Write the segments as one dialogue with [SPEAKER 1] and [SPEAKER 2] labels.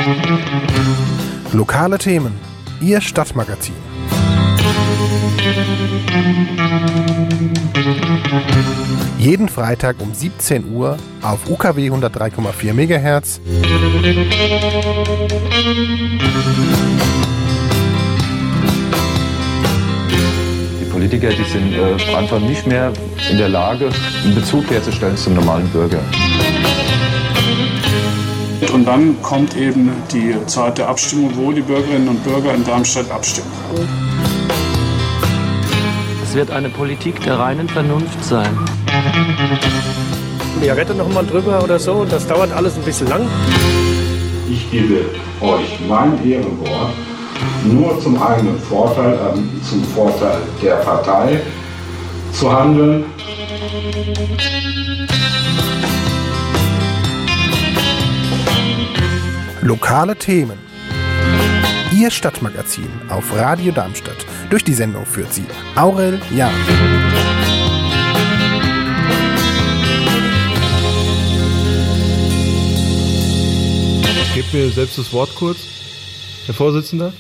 [SPEAKER 1] Lokale Themen, Ihr Stadtmagazin. Jeden Freitag um 17 Uhr auf UKW 103,4 MHz.
[SPEAKER 2] Die Politiker, die sind einfach nicht mehr in der Lage, einen Bezug herzustellen zum normalen Bürger.
[SPEAKER 3] Und dann kommt eben die Zeit der Abstimmung, wo die Bürgerinnen und Bürger in Darmstadt abstimmen.
[SPEAKER 4] Es wird eine Politik der reinen Vernunft sein.
[SPEAKER 5] Wir retten noch mal drüber oder so und das dauert alles ein bisschen lang.
[SPEAKER 6] Ich gebe euch mein Ehrenwort, nur zum eigenen Vorteil, zum Vorteil der Partei zu handeln.
[SPEAKER 1] Lokale Themen. Ihr Stadtmagazin auf Radio Darmstadt. Durch die Sendung führt sie Aurel Jahn.
[SPEAKER 7] Gebt mir selbst das Wort kurz, Herr Vorsitzender.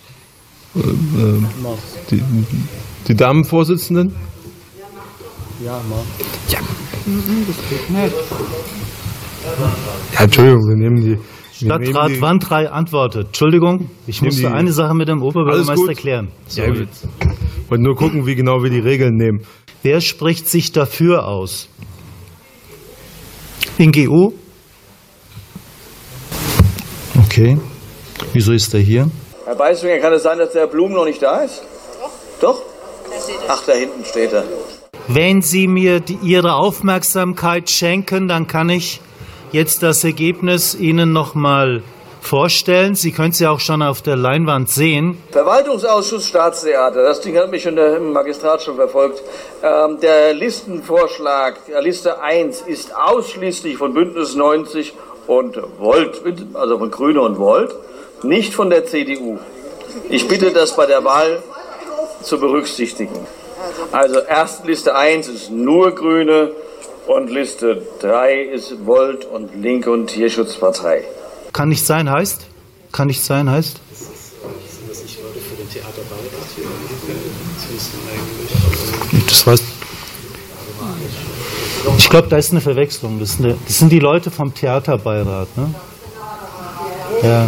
[SPEAKER 7] Die Damenvorsitzenden.
[SPEAKER 5] Ja, mal.
[SPEAKER 7] Ja. Das geht nicht. Ja, Entschuldigung, wir nehmen die...
[SPEAKER 8] Stadtrat Wandrei antwortet. Entschuldigung, ich musste eine Sache mit dem Oberbürgermeister klären.
[SPEAKER 7] Ja, ich wollte nur gucken, wie genau wir die Regeln nehmen.
[SPEAKER 8] Wer spricht sich dafür aus? NGO? Okay. Wieso ist er hier?
[SPEAKER 9] Herr Beiswinger, kann es sein, dass der Herr Blum noch nicht da ist? Doch? Ach, da hinten steht er.
[SPEAKER 8] Wenn Sie mir Ihre Aufmerksamkeit schenken, dann kann ich jetzt das Ergebnis Ihnen nochmal vorstellen. Sie können es ja auch schon auf der Leinwand sehen.
[SPEAKER 9] Verwaltungsausschuss Staatstheater, das Ding hat mich schon im Magistrat schon verfolgt. Der Listenvorschlag, Liste 1, ist ausschließlich von Bündnis 90 und Volt, also von Grüne und Volt, nicht von der CDU. Ich bitte, das bei der Wahl zu berücksichtigen. Also erst Liste 1 ist nur Grüne und Liste 3 ist Volt und Linke und Tierschutzpartei.
[SPEAKER 8] Kann nicht sein heißt? Kann nicht sein heißt? Das weiß. Ich glaube, da ist eine Verwechslung. Das sind die Leute vom Theaterbeirat, ne? Ja.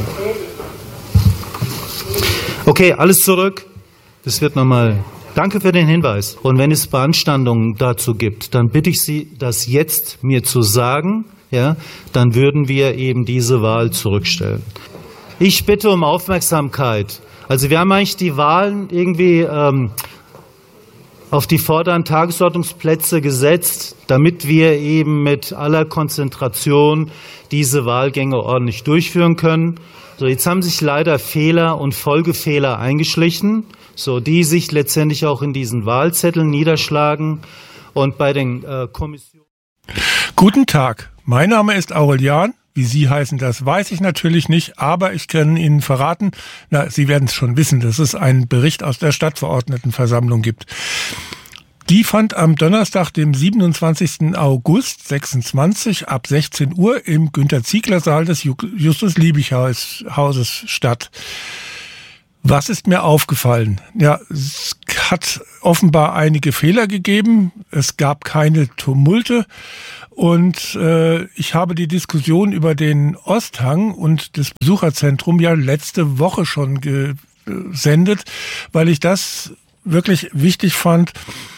[SPEAKER 8] Okay, alles zurück. Das wird nochmal. Danke für den Hinweis. Und wenn es Beanstandungen dazu gibt, dann bitte ich Sie, das jetzt mir zu sagen. Ja, dann würden wir eben diese Wahl zurückstellen. Ich bitte um Aufmerksamkeit. Also wir haben eigentlich die Wahlen irgendwie auf die vorderen Tagesordnungsplätze gesetzt, damit wir eben mit aller Konzentration diese Wahlgänge ordentlich durchführen können. So, jetzt haben sich leider Fehler und Folgefehler eingeschlichen, so die sich letztendlich auch in diesen Wahlzetteln niederschlagen und bei den Kommissionen.
[SPEAKER 10] Guten Tag, mein Name ist Aurel Jahn. Wie Sie heißen, das weiß ich natürlich nicht, aber ich kann Ihnen verraten, Sie werden es schon wissen, dass es einen Bericht aus der Stadtverordnetenversammlung gibt. Die fand am Donnerstag, dem 27. August 26 ab 16 Uhr im Günter-Ziegler-Saal des Justus-Liebig-Hauses statt. Was ist mir aufgefallen? Ja, es hat offenbar einige Fehler gegeben. Es gab keine Tumulte. Und ich habe die Diskussion über den Osthang und das Besucherzentrum ja letzte Woche schon gesendet, weil ich das wirklich wichtig fand.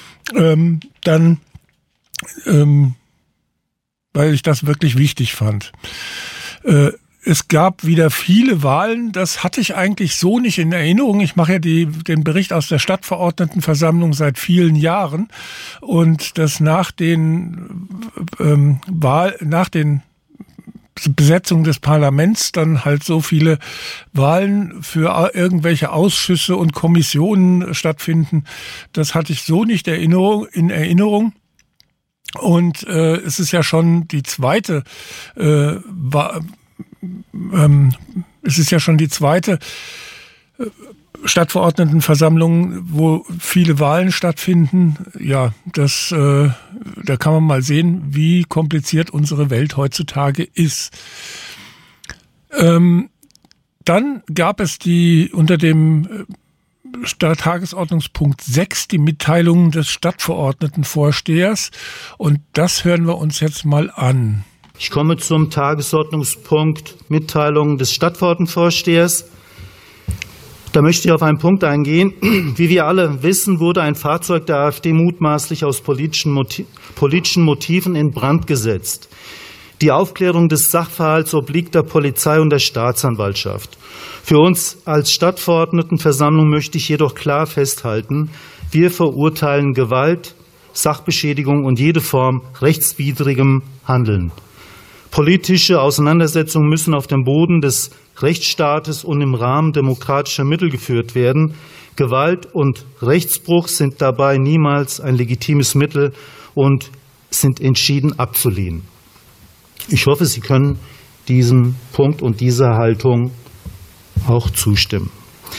[SPEAKER 10] Weil ich das wirklich wichtig fand. Es gab wieder viele Wahlen, das hatte ich eigentlich so nicht in Erinnerung. Ich mache ja den Bericht aus der Stadtverordnetenversammlung seit vielen Jahren und dass nach den Besetzung des Parlaments dann halt so viele Wahlen für irgendwelche Ausschüsse und Kommissionen stattfinden. Das hatte ich so nicht in Erinnerung. Und es ist ja schon die zweite Stadtverordnetenversammlung, wo viele Wahlen stattfinden. Ja, da kann man mal sehen, wie kompliziert unsere Welt heutzutage ist. Dann gab es unter dem Tagesordnungspunkt 6 die Mitteilungen des Stadtverordnetenvorstehers. Und das hören wir uns jetzt mal an.
[SPEAKER 8] Ich komme zum Tagesordnungspunkt Mitteilungen des Stadtverordnetenvorstehers. Da möchte ich auf einen Punkt eingehen. Wie wir alle wissen, wurde ein Fahrzeug der AfD mutmaßlich aus politischen Motiven in Brand gesetzt. Die Aufklärung des Sachverhalts obliegt der Polizei und der Staatsanwaltschaft. Für uns als Stadtverordnetenversammlung möchte ich jedoch klar festhalten, wir verurteilen Gewalt, Sachbeschädigung und jede Form rechtswidrigem Handeln. Politische Auseinandersetzungen müssen auf dem Boden des Rechtsstaates und im Rahmen demokratischer Mittel geführt werden. Gewalt und Rechtsbruch sind dabei niemals ein legitimes Mittel und sind entschieden abzulehnen. Ich hoffe, Sie können diesem Punkt und dieser Haltung auch zustimmen.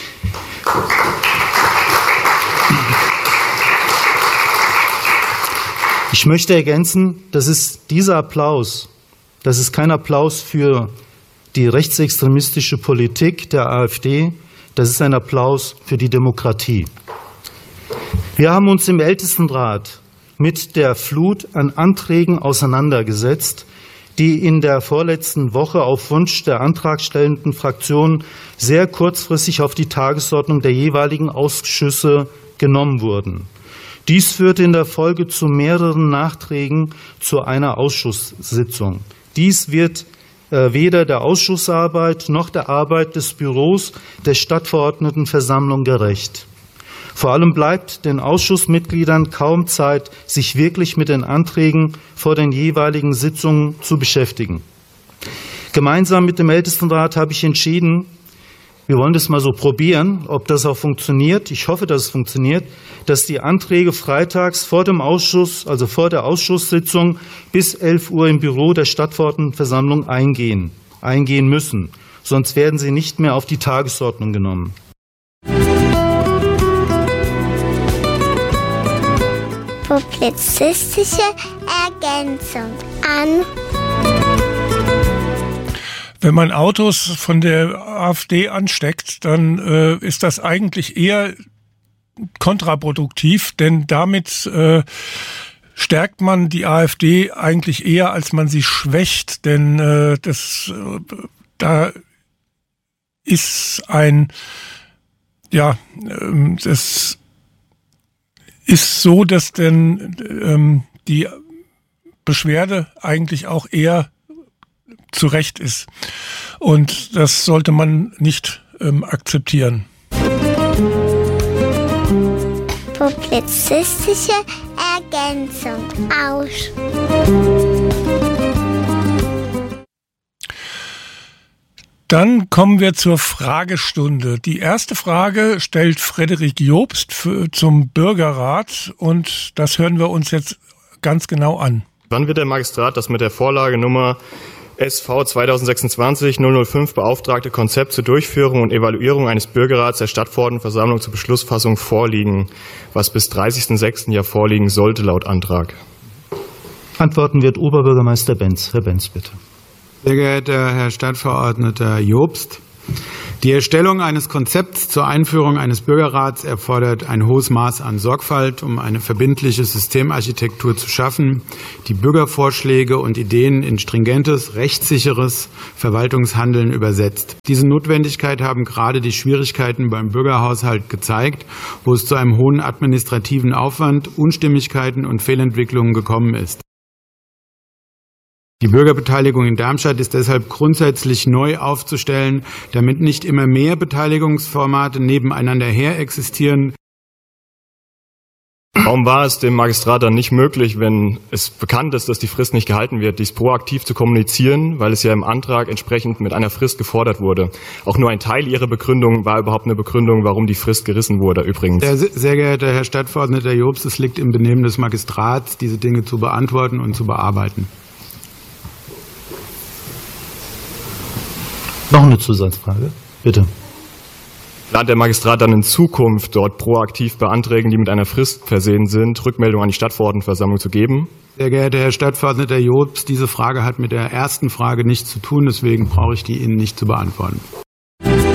[SPEAKER 8] Ich möchte ergänzen, das ist kein Applaus für die rechtsextremistische Politik der AfD, das ist ein Applaus für die Demokratie. Wir haben uns im Ältestenrat mit der Flut an Anträgen auseinandergesetzt, die in der vorletzten Woche auf Wunsch der antragstellenden Fraktionen sehr kurzfristig auf die Tagesordnung der jeweiligen Ausschüsse genommen wurden. Dies führte in der Folge zu mehreren Nachträgen zu einer Ausschusssitzung. Dies wird weder der Ausschussarbeit noch der Arbeit des Büros der Stadtverordnetenversammlung gerecht. Vor allem bleibt den Ausschussmitgliedern kaum Zeit, sich wirklich mit den Anträgen vor den jeweiligen Sitzungen zu beschäftigen. Gemeinsam mit dem Ältestenrat habe ich entschieden, wir wollen das mal so probieren, ob das auch funktioniert. Ich hoffe, dass es funktioniert, dass die Anträge freitags vor dem Ausschuss, also vor der Ausschusssitzung bis 11 Uhr im Büro der Stadtverordnetenversammlung eingehen müssen. Sonst werden sie nicht mehr auf die Tagesordnung genommen.
[SPEAKER 11] Publizistische Ergänzung an.
[SPEAKER 10] Wenn man Autos von der AfD ansteckt, dann ist das eigentlich eher kontraproduktiv, denn damit stärkt man die AfD eigentlich eher, als man sie schwächt, denn da ist das ist so, dass denn die Beschwerde eigentlich auch eher zu Recht ist. Und das sollte man nicht akzeptieren.
[SPEAKER 11] Publizistische Ergänzung aus.
[SPEAKER 10] Dann kommen wir zur Fragestunde. Die erste Frage stellt Frederik Jobst zum Bürgerrat und das hören wir uns jetzt ganz genau an.
[SPEAKER 12] Wann wird der Magistrat das mit der Vorlage Nummer SV 2026-005 beauftragte Konzept zur Durchführung und Evaluierung eines Bürgerrats der Stadtverordnetenversammlung zur Beschlussfassung vorliegen, was bis 30.06. ja vorliegen sollte laut Antrag?
[SPEAKER 8] Antworten wird Oberbürgermeister Benz. Herr Benz, bitte.
[SPEAKER 7] Sehr geehrter Herr Stadtverordneter Jobst, die Erstellung eines Konzepts zur Einführung eines Bürgerrats erfordert ein hohes Maß an Sorgfalt, um eine verbindliche Systemarchitektur zu schaffen, die Bürgervorschläge und Ideen in stringentes, rechtssicheres Verwaltungshandeln übersetzt. Diese Notwendigkeit haben gerade die Schwierigkeiten beim Bürgerhaushalt gezeigt, wo es zu einem hohen administrativen Aufwand, Unstimmigkeiten und Fehlentwicklungen gekommen ist. Die Bürgerbeteiligung in Darmstadt ist deshalb grundsätzlich neu aufzustellen, damit nicht immer mehr Beteiligungsformate nebeneinander her existieren.
[SPEAKER 12] Warum war es dem Magistrat dann nicht möglich, wenn es bekannt ist, dass die Frist nicht gehalten wird, dies proaktiv zu kommunizieren, weil es ja im Antrag entsprechend mit einer Frist gefordert wurde? Auch nur ein Teil Ihrer Begründung war überhaupt eine Begründung, warum die Frist gerissen wurde übrigens.
[SPEAKER 7] Sehr geehrter Herr Stadtverordneter Jobst, es liegt im Benehmen des Magistrats, diese Dinge zu beantworten und zu bearbeiten.
[SPEAKER 8] Noch eine Zusatzfrage, bitte.
[SPEAKER 12] Plant der Magistrat dann in Zukunft dort proaktiv bei Anträgen, die mit einer Frist versehen sind, Rückmeldung an die Stadtverordnetenversammlung zu geben?
[SPEAKER 7] Sehr geehrter Herr Stadtverordneter Jobst, diese Frage hat mit der ersten Frage nichts zu tun, deswegen brauche ich die Ihnen nicht zu beantworten.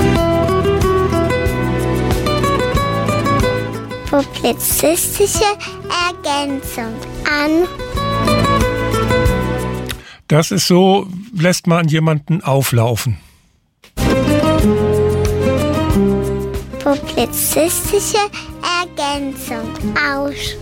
[SPEAKER 11] Publizistische Ergänzung an.
[SPEAKER 10] Das ist so, lässt man jemanden auflaufen.
[SPEAKER 11] Publizistische Ergänzung aus.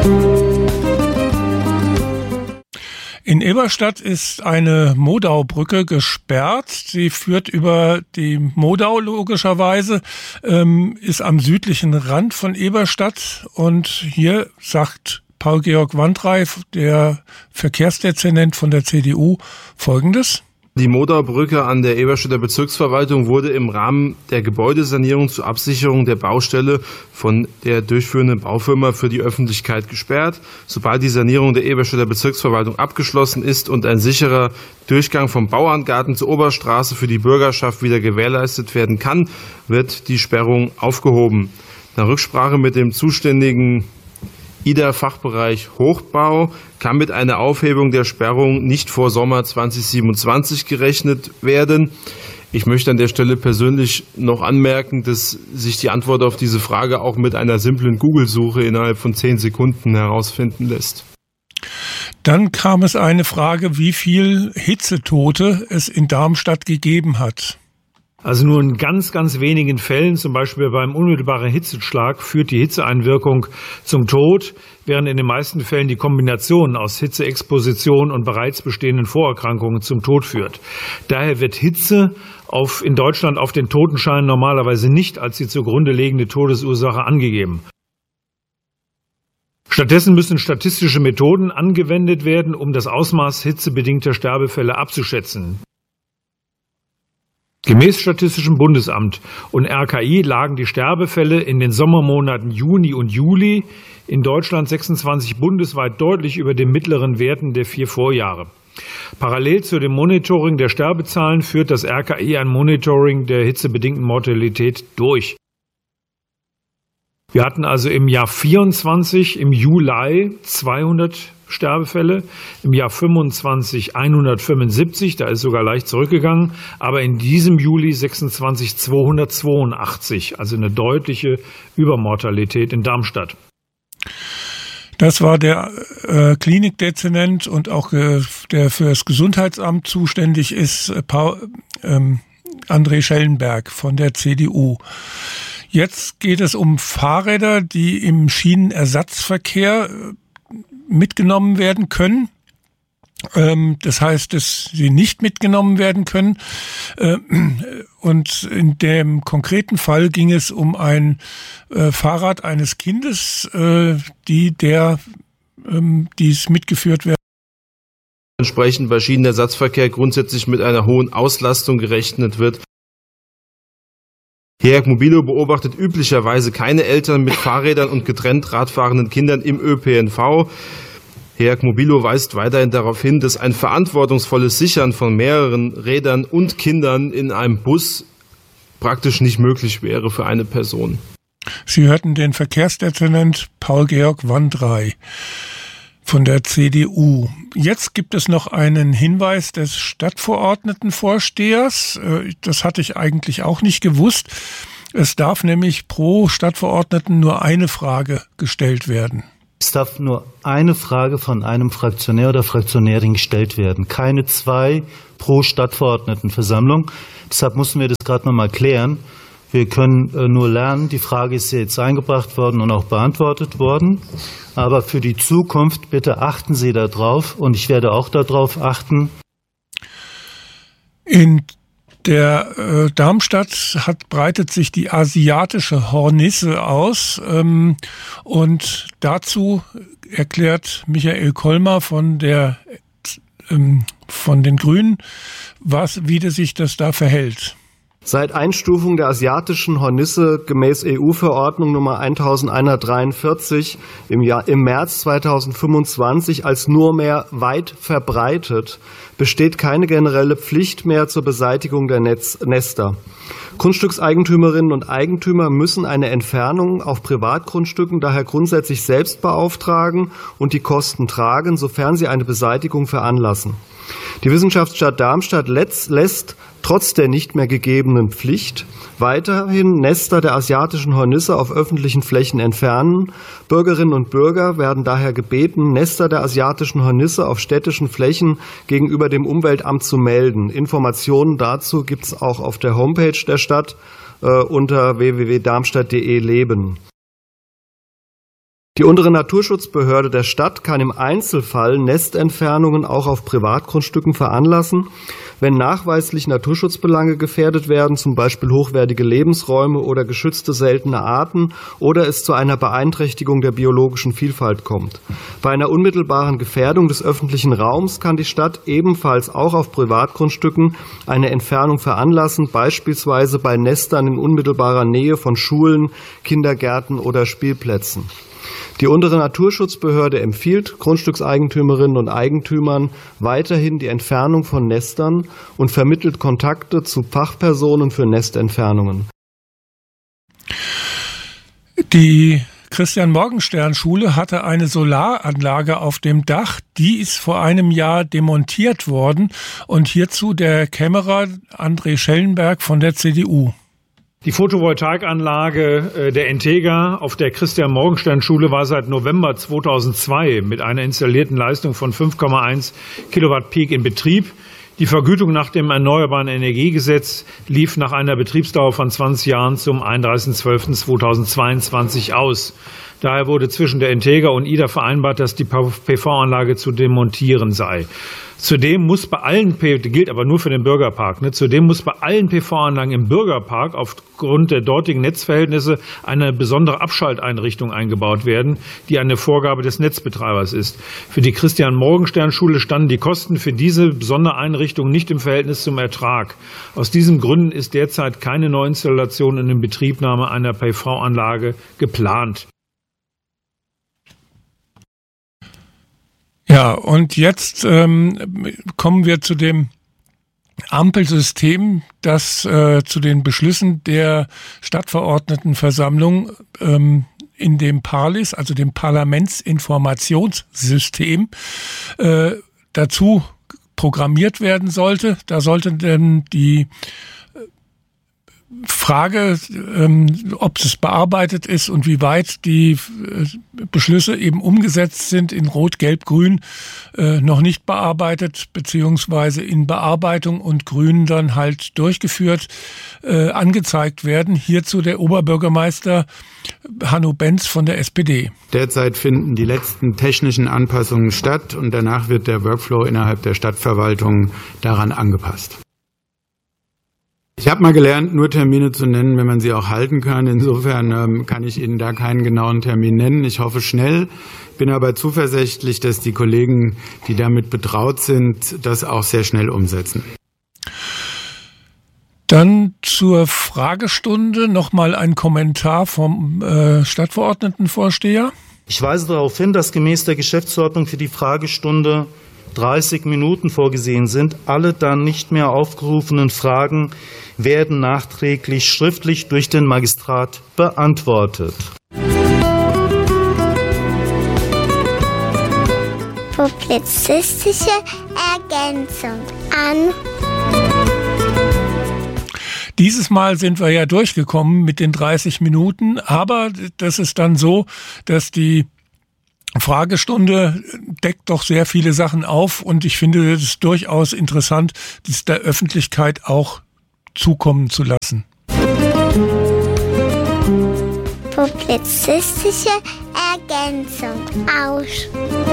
[SPEAKER 10] In Eberstadt ist eine Modaubrücke gesperrt. Sie führt über die Modau logischerweise, ist am südlichen Rand von Eberstadt. Und hier sagt Paul-Georg Wandrey, der Verkehrsdezernent von der CDU, Folgendes.
[SPEAKER 13] Die Modaubrücke an der Eberstädter Bezirksverwaltung wurde im Rahmen der Gebäudesanierung zur Absicherung der Baustelle von der durchführenden Baufirma für die Öffentlichkeit gesperrt. Sobald die Sanierung der Eberstädter Bezirksverwaltung abgeschlossen ist und ein sicherer Durchgang vom Bauerngarten zur Oberstraße für die Bürgerschaft wieder gewährleistet werden kann, wird die Sperrung aufgehoben. Nach Rücksprache mit dem zuständigen IDA-Fachbereich Hochbau kann mit einer Aufhebung der Sperrung nicht vor Sommer 2027 gerechnet werden. Ich möchte an der Stelle persönlich noch anmerken, dass sich die Antwort auf diese Frage auch mit einer simplen Google-Suche innerhalb von 10 Sekunden herausfinden lässt.
[SPEAKER 10] Dann kam es eine Frage, wie viel Hitzetote es in Darmstadt gegeben hat.
[SPEAKER 14] Also nur in ganz, ganz wenigen Fällen, zum Beispiel beim unmittelbaren Hitzeschlag, führt die Hitzeeinwirkung zum Tod, während in den meisten Fällen die Kombination aus Hitzeexposition und bereits bestehenden Vorerkrankungen zum Tod führt. Daher wird Hitze in Deutschland auf den Totenscheinen normalerweise nicht als die zugrunde liegende Todesursache angegeben. Stattdessen müssen statistische Methoden angewendet werden, um das Ausmaß hitzebedingter Sterbefälle abzuschätzen. Gemäß Statistischem Bundesamt und RKI lagen die Sterbefälle in den Sommermonaten Juni und Juli in Deutschland 26 bundesweit deutlich über den mittleren Werten der 4 Vorjahre. Parallel zu dem Monitoring der Sterbezahlen führt das RKI ein Monitoring der hitzebedingten Mortalität durch. Wir hatten also im Jahr 24 im Juli 200 Sterbefälle, im Jahr 25 175, da ist sogar leicht zurückgegangen, aber in diesem Juli 26 282, also eine deutliche Übermortalität in Darmstadt.
[SPEAKER 10] Das war der Klinikdezernent und auch der für das Gesundheitsamt zuständig ist, André Schellenberg von der CDU. Jetzt geht es um Fahrräder, die im Schienenersatzverkehr mitgenommen werden können. Das heißt, dass sie nicht mitgenommen werden können. Und in dem konkreten Fall ging es um ein Fahrrad eines Kindes, dies mitgeführt werden.
[SPEAKER 13] Entsprechend bei Schienenersatzverkehr grundsätzlich mit einer hohen Auslastung gerechnet wird. Herk Mobilo beobachtet üblicherweise keine Eltern mit Fahrrädern und getrennt radfahrenden Kindern im ÖPNV. Herk Mobilo weist weiterhin darauf hin, dass ein verantwortungsvolles Sichern von mehreren Rädern und Kindern in einem Bus praktisch nicht möglich wäre für eine Person.
[SPEAKER 10] Sie hörten den Verkehrsdezernent Paul-Georg Wandrey von der CDU. Jetzt gibt es noch einen Hinweis des Stadtverordnetenvorstehers. Das hatte ich eigentlich auch nicht gewusst. Es darf nämlich pro Stadtverordneten nur eine Frage gestellt werden.
[SPEAKER 8] Es darf nur eine Frage von einem Fraktionär oder Fraktionärin gestellt werden. Keine 2 pro Stadtverordnetenversammlung. Deshalb mussten wir das gerade nochmal klären. Wir können nur lernen, die Frage ist jetzt eingebracht worden und auch beantwortet worden. Aber für die Zukunft bitte achten Sie darauf und ich werde auch darauf achten.
[SPEAKER 10] In der Darmstadt breitet sich die asiatische Hornisse aus und dazu erklärt Michael Kollmar von den Grünen, wie sich das da verhält.
[SPEAKER 15] Seit Einstufung der asiatischen Hornisse gemäß EU-Verordnung Nummer 1143 im März 2025 als nur mehr weit verbreitet, besteht keine generelle Pflicht mehr zur Beseitigung der Nester. Grundstückseigentümerinnen und Eigentümer müssen eine Entfernung auf Privatgrundstücken daher grundsätzlich selbst beauftragen und die Kosten tragen, sofern sie eine Beseitigung veranlassen. Die Wissenschaftsstadt Darmstadt lässt trotz der nicht mehr gegebenen Pflicht weiterhin Nester der asiatischen Hornisse auf öffentlichen Flächen entfernen. Bürgerinnen und Bürger werden daher gebeten, Nester der asiatischen Hornisse auf städtischen Flächen gegenüber dem Umweltamt zu melden. Informationen dazu gibt es auch auf der Homepage der Stadt unter www.darmstadt.de leben. Die untere Naturschutzbehörde der Stadt kann im Einzelfall Nestentfernungen auch auf Privatgrundstücken veranlassen, wenn nachweislich Naturschutzbelange gefährdet werden, zum Beispiel hochwertige Lebensräume oder geschützte seltene Arten, oder es zu einer Beeinträchtigung der biologischen Vielfalt kommt. Bei einer unmittelbaren Gefährdung des öffentlichen Raums kann die Stadt ebenfalls auch auf Privatgrundstücken eine Entfernung veranlassen, beispielsweise bei Nestern in unmittelbarer Nähe von Schulen, Kindergärten oder Spielplätzen. Die untere Naturschutzbehörde empfiehlt Grundstückseigentümerinnen und Eigentümern weiterhin die Entfernung von Nestern und vermittelt Kontakte zu Fachpersonen für Nestentfernungen.
[SPEAKER 10] Die Christian-Morgenstern-Schule hatte eine Solaranlage auf dem Dach. Die ist vor einem Jahr demontiert worden. Und hierzu der Kämmerer André Schellenberg von der CDU.
[SPEAKER 14] Die Photovoltaikanlage der Entega auf der Christian-Morgenstern-Schule war seit November 2002 mit einer installierten Leistung von 5,1 Kilowatt Peak in Betrieb. Die Vergütung nach dem Erneuerbaren Energiegesetz lief nach einer Betriebsdauer von 20 Jahren zum 31.12.2022 aus. Daher wurde zwischen der Entega und IDA vereinbart, dass die PV-Anlage zu demontieren sei. Zudem muss bei allen, gilt aber nur für den Bürgerpark, zudem muss bei allen PV-Anlagen im Bürgerpark aufgrund der dortigen Netzverhältnisse eine besondere Abschalteinrichtung eingebaut werden, die eine Vorgabe des Netzbetreibers ist. Für die Christian-Morgenstern-Schule standen die Kosten für diese besondere Einrichtung nicht im Verhältnis zum Ertrag. Aus diesen Gründen ist derzeit keine Neuinstallation in Inbetriebnahme einer PV-Anlage geplant.
[SPEAKER 10] Ja, und jetzt kommen wir zu dem Ampelsystem, das zu den Beschlüssen der Stadtverordnetenversammlung in dem PARLIS, also dem Parlamentsinformationssystem, dazu programmiert werden sollte. Da sollte dann die Frage, ob es bearbeitet ist und wie weit die Beschlüsse eben umgesetzt sind in Rot, Gelb, Grün, noch nicht bearbeitet, beziehungsweise in Bearbeitung und Grün dann halt durchgeführt, angezeigt werden. Hierzu der Oberbürgermeister Hanno Benz von der SPD.
[SPEAKER 7] Derzeit finden die letzten technischen Anpassungen statt und danach wird der Workflow innerhalb der Stadtverwaltung daran angepasst. Ich habe mal gelernt, nur Termine zu nennen, wenn man sie auch halten kann. Insofern kann ich Ihnen da keinen genauen Termin nennen. Ich hoffe schnell, bin aber zuversichtlich, dass die Kollegen, die damit betraut sind, das auch sehr schnell umsetzen.
[SPEAKER 10] Dann zur Fragestunde nochmal ein Kommentar vom Stadtverordnetenvorsteher.
[SPEAKER 8] Ich weise darauf hin, dass gemäß der Geschäftsordnung für die Fragestunde 30 Minuten vorgesehen sind. Alle dann nicht mehr aufgerufenen Fragen werden nachträglich schriftlich durch den Magistrat beantwortet.
[SPEAKER 11] Publizistische Ergänzung an.
[SPEAKER 10] Dieses Mal sind wir ja durchgekommen mit den 30 Minuten, aber das ist dann so, dass die Fragestunde deckt doch sehr viele Sachen auf und ich finde es durchaus interessant, das der Öffentlichkeit auch zukommen zu lassen.
[SPEAKER 11] Publizistische Ergänzung aus.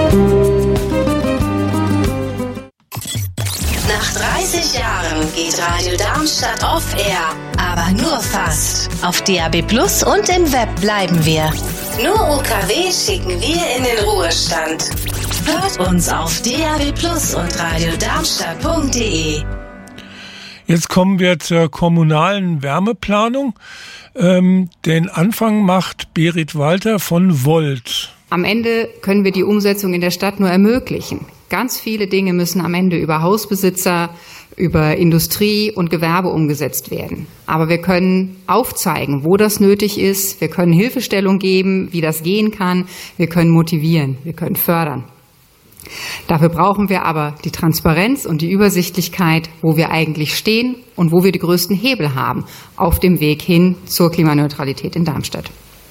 [SPEAKER 16] Nach 30 Jahren geht Radio Darmstadt off air, aber nur fast. Auf DAB+ und im Web bleiben wir. Nur UKW schicken wir in den Ruhestand. Hört uns auf DAB+ und radiodarmstadt.de.
[SPEAKER 10] Jetzt kommen wir zur kommunalen Wärmeplanung. Den Anfang macht Berit Walter von Volt.
[SPEAKER 17] Am Ende können wir die Umsetzung in der Stadt nur ermöglichen. Ganz viele Dinge müssen am Ende über Hausbesitzer, über Industrie und Gewerbe umgesetzt werden. Aber wir können aufzeigen, wo das nötig ist. Wir können Hilfestellung geben, wie das gehen kann. Wir können motivieren, wir können fördern. Dafür brauchen wir aber die Transparenz und die Übersichtlichkeit, wo wir eigentlich stehen und wo wir die größten Hebel haben auf dem Weg hin zur Klimaneutralität in Darmstadt.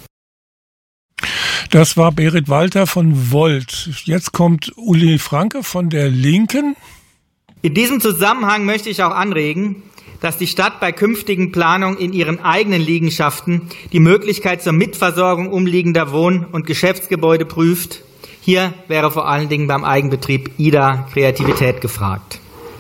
[SPEAKER 10] Das war Berit Walter von Volt. Jetzt kommt Uli Franke von der Linken.
[SPEAKER 18] In diesem Zusammenhang möchte ich auch anregen, dass die Stadt bei künftigen Planungen in ihren eigenen Liegenschaften die Möglichkeit zur Mitversorgung umliegender Wohn- und Geschäftsgebäude prüft. Hier wäre vor allen Dingen beim Eigenbetrieb IDA Kreativität gefragt.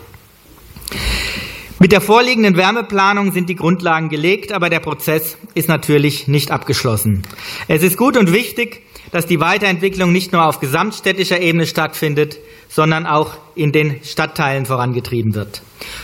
[SPEAKER 18] Mit der vorliegenden Wärmeplanung sind die Grundlagen gelegt, aber der Prozess ist natürlich nicht abgeschlossen. Es ist gut und wichtig, dass die Weiterentwicklung nicht nur auf gesamtstädtischer Ebene stattfindet, sondern auch in den Stadtteilen vorangetrieben wird.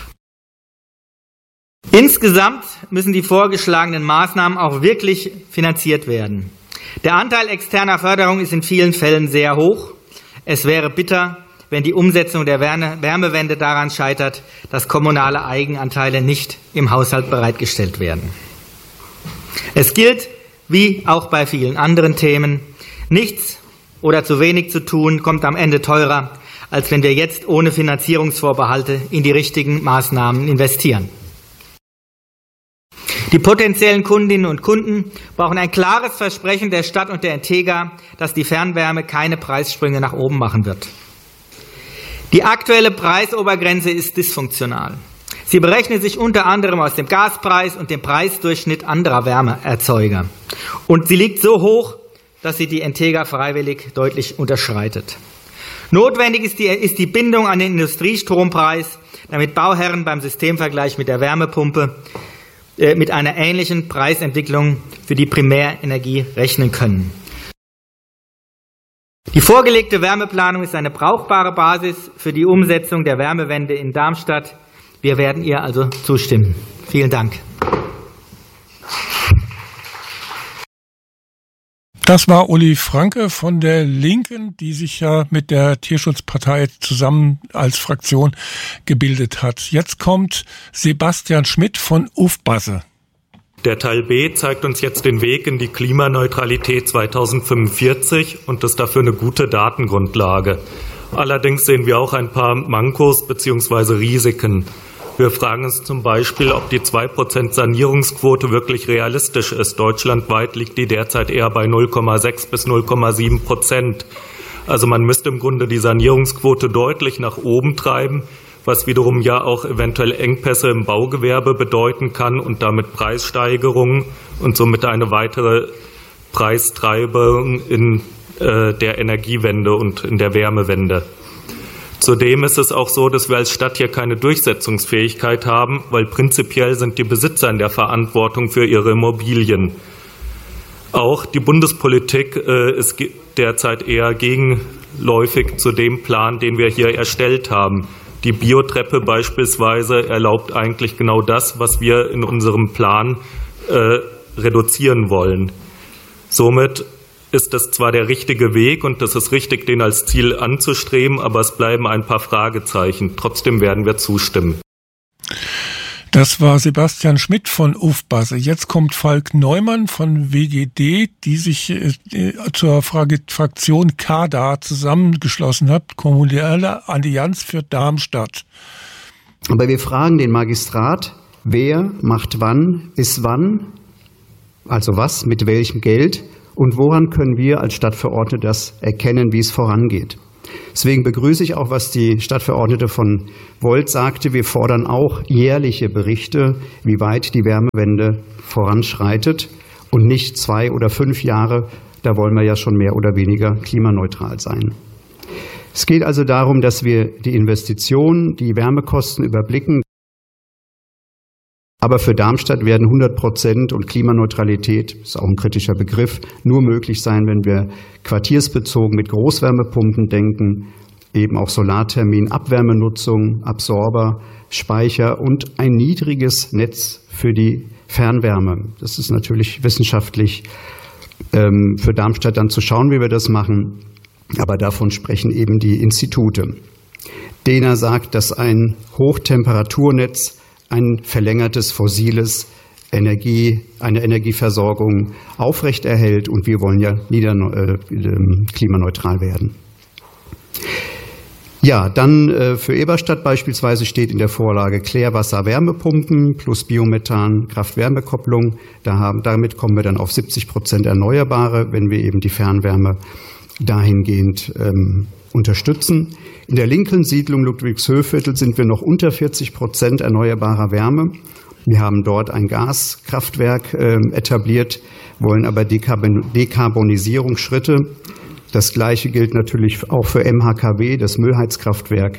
[SPEAKER 18] Insgesamt müssen die vorgeschlagenen Maßnahmen auch wirklich finanziert werden. Der Anteil externer Förderung ist in vielen Fällen sehr hoch. Es wäre bitter, wenn die Umsetzung der Wärmewende daran scheitert, dass kommunale Eigenanteile nicht im Haushalt bereitgestellt werden. Es gilt, wie auch bei vielen anderen Themen, nichts oder zu wenig zu tun, kommt am Ende teurer, als wenn wir jetzt ohne Finanzierungsvorbehalte in die richtigen Maßnahmen investieren. Die potenziellen Kundinnen und Kunden brauchen ein klares Versprechen der Stadt und der Entega, dass die Fernwärme keine Preissprünge nach oben machen wird. Die aktuelle Preisobergrenze ist dysfunktional. Sie berechnet sich unter anderem aus dem Gaspreis und dem Preisdurchschnitt anderer Wärmeerzeuger. Und sie liegt so hoch, dass sie die Entega freiwillig deutlich unterschreitet. Notwendig ist die Bindung an den Industriestrompreis, damit Bauherren beim Systemvergleich mit der Wärmepumpe mit einer ähnlichen Preisentwicklung für die Primärenergie rechnen können. Die vorgelegte Wärmeplanung ist eine brauchbare Basis für die Umsetzung der Wärmewende in Darmstadt. Wir werden ihr also zustimmen. Vielen Dank.
[SPEAKER 10] Das war Uli Franke von der Linken, die sich ja mit der Tierschutzpartei zusammen als Fraktion gebildet hat. Jetzt kommt Sebastian Schmidt von Ufbasse.
[SPEAKER 19] Der Teil B zeigt uns jetzt den Weg in die Klimaneutralität 2045 und ist dafür eine gute Datengrundlage. Allerdings sehen wir auch ein paar Mankos bzw. Risiken. Wir fragen uns zum Beispiel, ob die 2% Sanierungsquote wirklich realistisch ist. Deutschlandweit liegt die derzeit eher bei 0,6 bis 0,7%. Also man müsste im Grunde die Sanierungsquote deutlich nach oben treiben, was wiederum ja auch eventuell Engpässe im Baugewerbe bedeuten kann und damit Preissteigerungen und somit eine weitere Preistreibung in der Energiewende und in der Wärmewende. Zudem ist es auch so, dass wir als Stadt hier keine Durchsetzungsfähigkeit haben, weil prinzipiell sind die Besitzer in der Verantwortung für ihre Immobilien. Auch die Bundespolitik ist derzeit eher gegenläufig zu dem Plan, den wir hier erstellt haben. Die Biotreppe beispielsweise erlaubt eigentlich genau das, was wir in unserem Plan reduzieren wollen. Somit ist das zwar der richtige Weg und das ist richtig, den als Ziel anzustreben, aber es bleiben ein paar Fragezeichen. Trotzdem werden wir zustimmen.
[SPEAKER 10] Das war Sebastian Schmidt von Ufbasse. Jetzt kommt Falk Neumann von WGD, die sich zur Fraktion KADA zusammengeschlossen hat, Kommunale Allianz für Darmstadt.
[SPEAKER 20] Aber wir fragen den Magistrat, wer macht wann, bis wann, also was, mit welchem Geld und woran können wir als Stadtverordnete das erkennen, wie es vorangeht. Deswegen begrüße ich auch, was die Stadtverordnete von Volt sagte. Wir fordern auch jährliche Berichte, wie weit die Wärmewende voranschreitet und nicht 2 oder 5 Jahre. Da wollen wir ja schon mehr oder weniger klimaneutral sein. Es geht also darum, dass wir die Investitionen, die Wärmekosten überblicken. Aber für Darmstadt werden 100% und Klimaneutralität, ist auch ein kritischer Begriff, nur möglich sein, wenn wir quartiersbezogen mit Großwärmepumpen denken, eben auch Solarthermin, Abwärmenutzung, Absorber, Speicher und ein niedriges Netz für die Fernwärme. Das ist natürlich wissenschaftlich für Darmstadt dann zu schauen, wie wir das machen, aber davon sprechen eben die Institute. DENA sagt, dass ein Hochtemperaturnetz ein verlängertes fossiles eine Energieversorgung aufrechterhält und wir wollen ja klimaneutral werden. Ja, dann für Eberstadt beispielsweise steht in der Vorlage Klärwasser-Wärmepumpen plus Biomethan, Kraft-Wärme-Kopplung. Damit kommen wir dann auf 70% Erneuerbare, wenn wir eben die Fernwärme dahingehend unterstützen. In der Lincoln-Siedlung Ludwigshöhviertel sind wir noch unter 40% erneuerbarer Wärme. Wir haben dort ein Gaskraftwerk etabliert, wollen aber Dekarbonisierungsschritte. Das Gleiche gilt natürlich auch für MHKW, das Müllheizkraftwerk.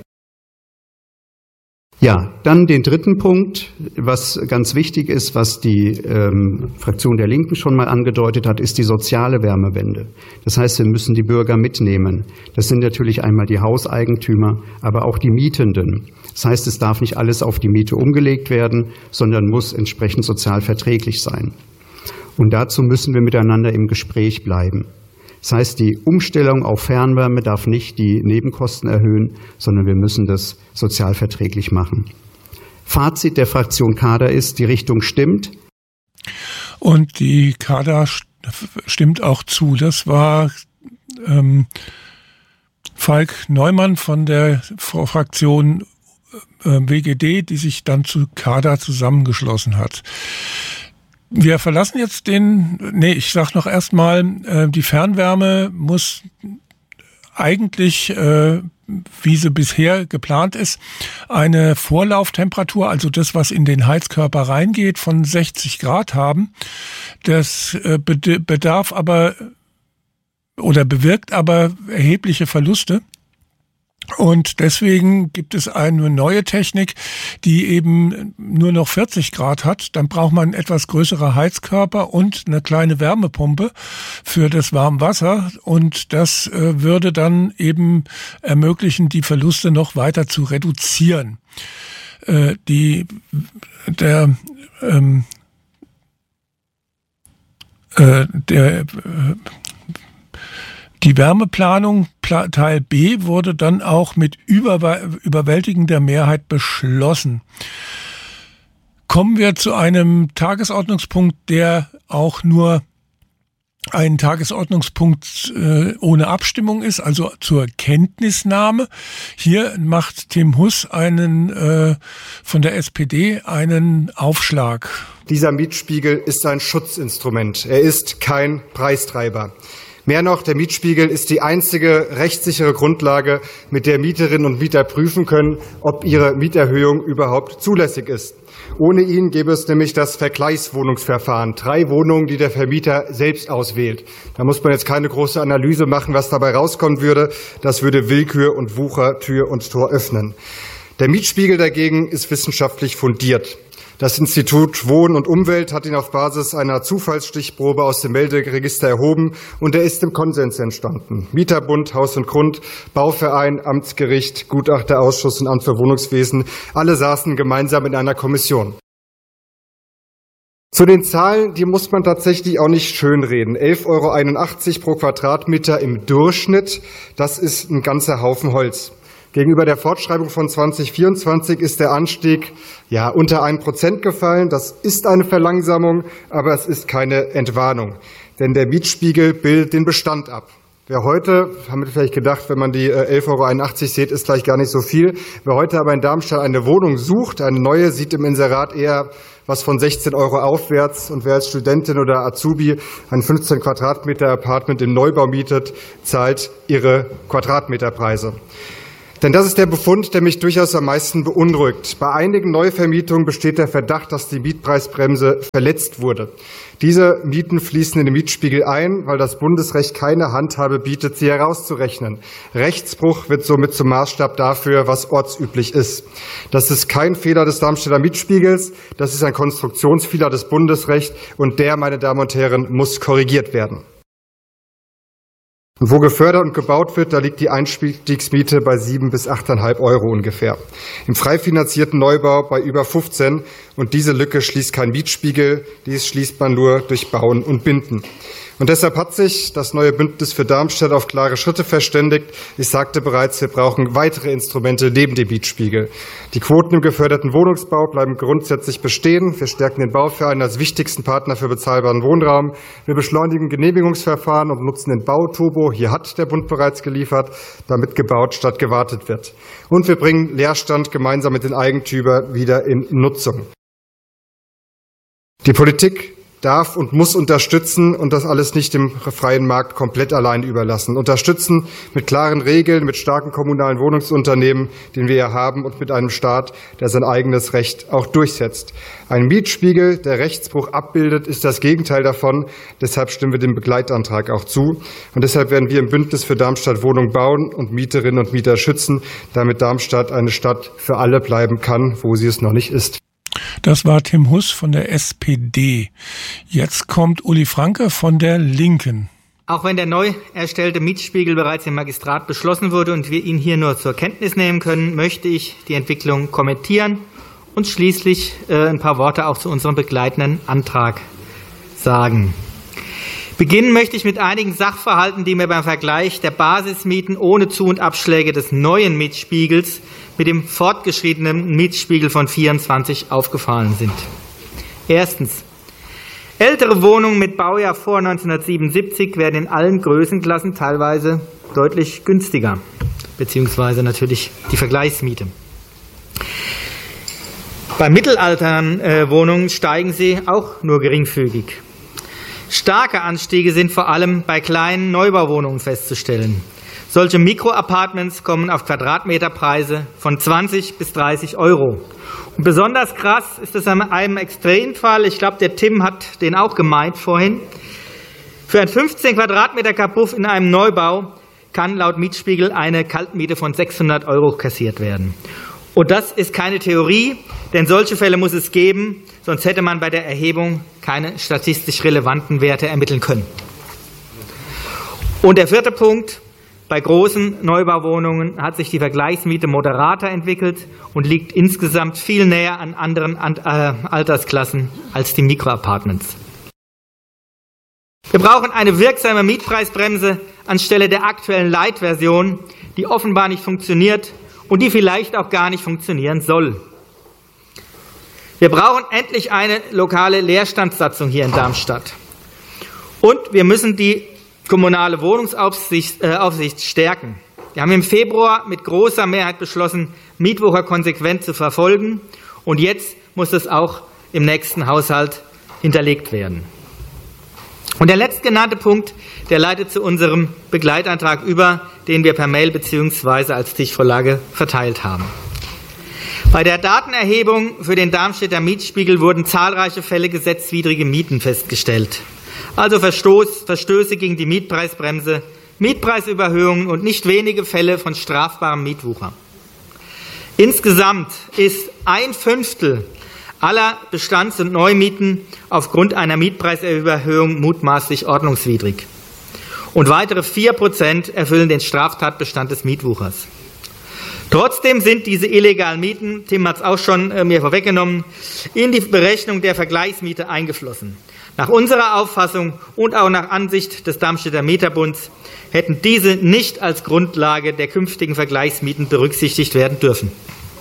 [SPEAKER 20] Ja, dann den dritten Punkt, was ganz wichtig ist, was die Fraktion der Linken schon mal angedeutet hat, ist die soziale Wärmewende. Das heißt, wir müssen die Bürger mitnehmen. Das sind natürlich einmal die Hauseigentümer, aber auch die Mietenden. Das heißt, es darf nicht alles auf die Miete umgelegt werden, sondern muss entsprechend sozial verträglich sein. Und dazu müssen wir miteinander im Gespräch bleiben. Das heißt, die Umstellung auf Fernwärme darf nicht die Nebenkosten erhöhen, sondern wir müssen das sozial verträglich machen. Fazit der Fraktion Kader ist, die Richtung stimmt.
[SPEAKER 10] Und die Kader stimmt auch zu. Das war Falk Neumann von der Fraktion WGD, die sich dann zu Kader zusammengeschlossen hat. Wir verlassen jetzt ich sag noch erstmal, die Fernwärme muss eigentlich, wie sie bisher geplant ist, eine Vorlauftemperatur, also das, was in den Heizkörper reingeht, von 60 Grad haben. Das bewirkt aber erhebliche Verluste. Und deswegen gibt es eine neue Technik, die eben nur noch 40 Grad hat. Dann braucht man etwas größere Heizkörper und eine kleine Wärmepumpe für das Warmwasser. Und das würde dann eben ermöglichen, die Verluste noch weiter zu reduzieren. Die Wärmeplanung Teil B wurde dann auch mit überwältigender Mehrheit beschlossen. Kommen wir zu einem Tagesordnungspunkt, der auch nur ein Tagesordnungspunkt ohne Abstimmung ist, also zur Kenntnisnahme. Hier macht Tim Huss von der SPD einen Aufschlag.
[SPEAKER 21] Dieser Mietspiegel ist ein Schutzinstrument. Er ist kein Preistreiber. Mehr noch, der Mietspiegel ist die einzige rechtssichere Grundlage, mit der Mieterinnen und Mieter prüfen können, ob ihre Mieterhöhung überhaupt zulässig ist. Ohne ihn gäbe es nämlich das Vergleichswohnungsverfahren. 3 Wohnungen, die der Vermieter selbst auswählt. Da muss man jetzt keine große Analyse machen, was dabei rauskommen würde. Das würde Willkür und Wucher Tür und Tor öffnen. Der Mietspiegel dagegen ist wissenschaftlich fundiert. Das Institut Wohnen und Umwelt hat ihn auf Basis einer Zufallsstichprobe aus dem Melderegister erhoben und er ist im Konsens entstanden. Mieterbund, Haus und Grund, Bauverein, Amtsgericht, Gutachterausschuss und Amt für Wohnungswesen, alle saßen gemeinsam in einer Kommission. Zu den Zahlen, die muss man tatsächlich auch nicht schönreden. 11,81 € pro Quadratmeter im Durchschnitt, das ist ein ganzer Haufen Holz. Gegenüber der Fortschreibung von 2024 ist der Anstieg unter 1% gefallen. Das ist eine Verlangsamung, aber es ist keine Entwarnung. Denn der Mietspiegel bildet den Bestand ab. Wer heute, haben wir vielleicht gedacht, wenn man die 11,81 € sieht, ist vielleicht gar nicht so viel. Wer heute aber in Darmstadt eine Wohnung sucht, eine neue, sieht im Inserat eher was von 16 € aufwärts. Und wer als Studentin oder Azubi ein 15 Quadratmeter Apartment im Neubau mietet, zahlt ihre Quadratmeterpreise. Denn das ist der Befund, der mich durchaus am meisten beunruhigt. Bei einigen Neuvermietungen besteht der Verdacht, dass die Mietpreisbremse verletzt wurde. Diese Mieten fließen in den Mietspiegel ein, weil das Bundesrecht keine Handhabe bietet, sie herauszurechnen. Rechtsbruch wird somit zum Maßstab dafür, was ortsüblich ist. Das ist kein Fehler des Darmstädter Mietspiegels, das ist ein Konstruktionsfehler des Bundesrechts und der, meine Damen und Herren, muss korrigiert werden. Und wo gefördert und gebaut wird, da liegt die Einstiegsmiete bei 7 bis 8,5 € ungefähr. Im frei finanzierten Neubau bei über 15. Und diese Lücke schließt kein Mietspiegel, dies schließt man nur durch Bauen und Binden. Und deshalb hat sich das neue Bündnis für Darmstadt auf klare Schritte verständigt. Ich sagte bereits, wir brauchen weitere Instrumente neben dem Mietspiegel. Die Quoten im geförderten Wohnungsbau bleiben grundsätzlich bestehen. Wir stärken den Bauverein als wichtigsten Partner für bezahlbaren Wohnraum. Wir beschleunigen Genehmigungsverfahren und nutzen den Bauturbo. Hier hat der Bund bereits geliefert, damit gebaut statt gewartet wird. Und wir bringen Leerstand gemeinsam mit den Eigentümern wieder in Nutzung. Die Politik darf und muss unterstützen und das alles nicht dem freien Markt komplett allein überlassen. Unterstützen mit klaren Regeln, mit starken kommunalen Wohnungsunternehmen, den wir ja haben, und mit einem Staat, der sein eigenes Recht auch durchsetzt. Ein Mietspiegel, der Rechtsbruch abbildet, ist das Gegenteil davon. Deshalb stimmen wir dem Begleitantrag auch zu. Und deshalb werden wir im Bündnis für Darmstadt Wohnungen bauen und Mieterinnen und Mieter schützen, damit Darmstadt eine Stadt für alle bleiben kann, wo sie es noch nicht ist.
[SPEAKER 10] Das war Tim Huss von der SPD. Jetzt kommt Uli Franke von der Linken.
[SPEAKER 18] Auch wenn der neu erstellte Mietspiegel bereits im Magistrat beschlossen wurde und wir ihn hier nur zur Kenntnis nehmen können, möchte ich die Entwicklung kommentieren und schließlich ein paar Worte auch zu unserem begleitenden Antrag sagen. Beginnen möchte ich mit einigen Sachverhalten, die mir beim Vergleich der Basismieten ohne Zu- und Abschläge des neuen Mietspiegels mit dem fortgeschrittenen Mietspiegel von 24 aufgefallen sind. Erstens. Ältere Wohnungen mit Baujahr vor 1977 werden in allen Größenklassen teilweise deutlich günstiger, beziehungsweise natürlich die Vergleichsmiete. Bei Mittelalterwohnungen steigen sie auch nur geringfügig. Starke Anstiege sind vor allem bei kleinen Neubauwohnungen festzustellen. Solche Mikroapartments kommen auf Quadratmeterpreise von 20 bis 30 Euro. Und besonders krass ist es an einem Extremfall, ich glaube, der Tim hat den auch gemeint vorhin. Für ein 15 Quadratmeter Kabuff in einem Neubau kann laut Mietspiegel eine Kaltmiete von 600 Euro kassiert werden. Und das ist keine Theorie, denn solche Fälle muss es geben, sonst hätte man bei der Erhebung keine statistisch relevanten Werte ermitteln können. Und der vierte Punkt: Bei großen Neubauwohnungen hat sich die Vergleichsmiete moderater entwickelt und liegt insgesamt viel näher an anderen Altersklassen als die Mikroapartments. Wir brauchen eine wirksame Mietpreisbremse anstelle der aktuellen Light-Version, die offenbar nicht funktioniert und die vielleicht auch gar nicht funktionieren soll. Wir brauchen endlich eine lokale Leerstandssatzung hier in Darmstadt. Und wir müssen die kommunale Wohnungsaufsicht stärken. Wir haben im Februar mit großer Mehrheit beschlossen, Mietwucher konsequent zu verfolgen. Und jetzt muss es auch im nächsten Haushalt hinterlegt werden. Und der letztgenannte Punkt, der leitet zu unserem Begleitantrag über, den wir per Mail bzw. als Stichvorlage verteilt haben. Bei der Datenerhebung für den Darmstädter Mietspiegel wurden zahlreiche Fälle gesetzwidrige Mieten festgestellt. Also Verstöße gegen die Mietpreisbremse, Mietpreisüberhöhungen und nicht wenige Fälle von strafbarem Mietwucher. Insgesamt ist 1/5 aller Bestands- und Neumieten aufgrund einer Mietpreisüberhöhung mutmaßlich ordnungswidrig. Und weitere 4% erfüllen den Straftatbestand des Mietwuchers. Trotzdem sind diese illegalen Mieten, Tim hat es auch schon mir vorweggenommen, in die Berechnung der Vergleichsmiete eingeflossen. Nach unserer Auffassung und auch nach Ansicht des Darmstädter Mieterbunds hätten diese nicht als Grundlage der künftigen Vergleichsmieten berücksichtigt werden dürfen.